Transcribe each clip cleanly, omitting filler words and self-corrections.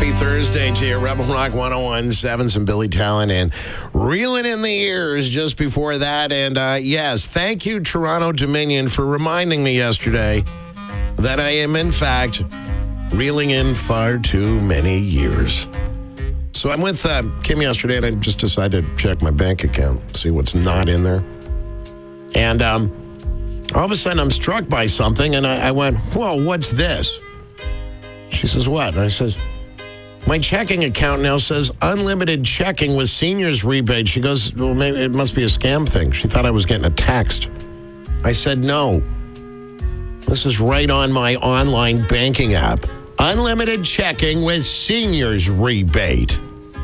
Happy Thursday to you. Rebel Rock 101.7, some Billy Talent, and Reeling in the Years just before that. And yes, thank you, Toronto Dominion, for reminding me yesterday that I am, in fact, reeling in far too many years. So I'm with Kim yesterday, and I just decided to check my bank account, see what's not in there. And all of a sudden, I'm struck by something, and I went, whoa, what's this? She says, what? And I says, my checking account now says unlimited checking with seniors rebate. She goes, well, maybe it must be a scam thing. She thought I was getting a text. I said, no. This is right on my online banking app. Unlimited checking with seniors rebate.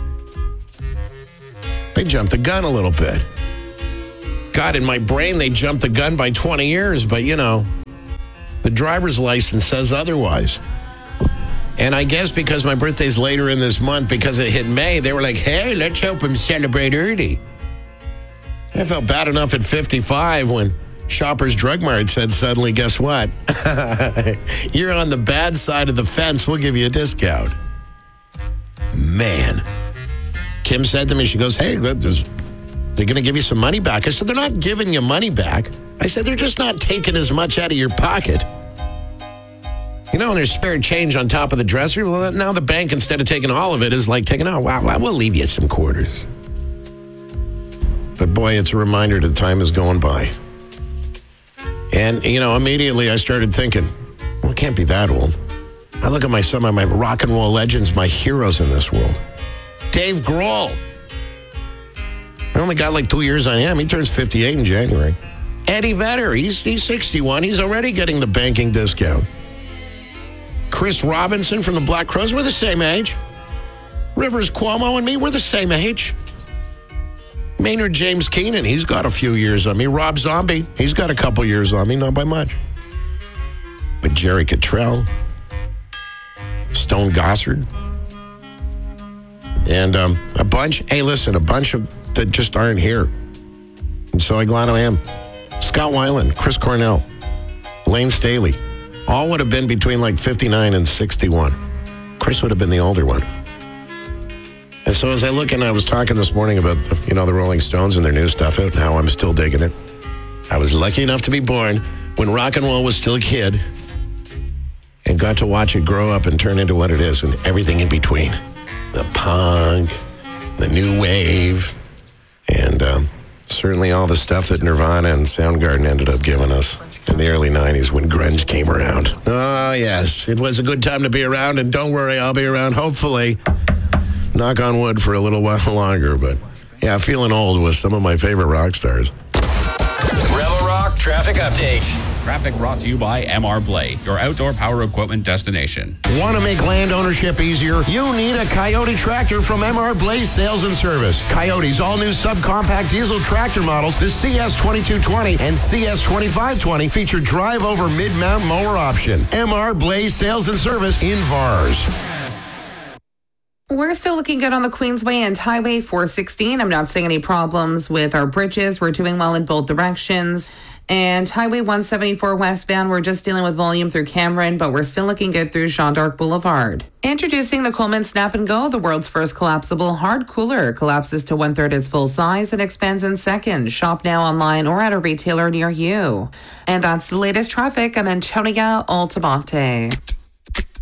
They jumped the gun a little bit. God, in my brain, they jumped the gun by 20 years, but you know, the driver's license says otherwise. And I guess because my birthday's later in this month, because it hit May, they were like, hey, let's help him celebrate early. I felt bad enough at 55 when Shoppers Drug Mart said suddenly, guess what? You're on the bad side of the fence. We'll give you a discount. Man. Kim said to me, she goes, hey, they're going to give you some money back. I said, they're not giving you money back. I said, they're just not taking as much out of your pocket. You know, when there's spare change on top of the dresser, well, now the bank, instead of taking all of it, is like taking, oh, wow, we'll leave you some quarters. But boy, it's a reminder that time is going by. And, you know, immediately I started thinking, well, it can't be that old. I look at some of my rock and roll legends, my heroes in this world. Dave Grohl. I only got like 2 years on him. He turns 58 in January. Eddie Vedder, he's 61. He's already getting the banking discount. Chris Robinson from the Black Crowes, we're the same age. Rivers Cuomo and me, we're the same age. Maynard James Keenan, he's got a few years on me. Rob Zombie, he's got a couple years on me, not by much. But Jerry Cottrell, Stone Gossard, and a bunch of that just aren't here. And so I'm glad I am. Scott Weiland, Chris Cornell, Lane Staley, all would have been between like 59 and 61. Chris would have been the older one. And so as I look, and I was talking this morning about, the Rolling Stones and their new stuff out and how I'm still digging it. I was lucky enough to be born when rock and roll was still a kid and got to watch it grow up and turn into what it is and everything in between. The punk, the new wave, and certainly all the stuff that Nirvana and Soundgarden ended up giving us in the early 90s when grunge came around. Oh, yes. It was a good time to be around, and don't worry, I'll be around, hopefully, knock on wood, for a little while longer. But, yeah, feeling old with some of my favorite rock stars. Rebel Rock Traffic Update. Traffic brought to you by MR Blade, your outdoor power equipment destination. Want to make land ownership easier? You need a Coyote tractor from MR Blaze Sales and Service. Coyote's all-new subcompact diesel tractor models, the CS2220 and CS2520, feature drive-over mid-mount mower option. MR Blaze Sales and Service in VARS. We're still looking good on the Queensway and Highway 416. I'm not seeing any problems with our bridges. We're doing well in both directions. And Highway 174 westbound, we're just dealing with volume through Cameron, but we're still looking good through Jean d'Arc Boulevard. Introducing the Coleman Snap & Go, the world's first collapsible hard cooler. Collapses to 1/3 its full size and expands in seconds. Shop now online or at a retailer near you. And that's the latest traffic. I'm Antonia Altamonte.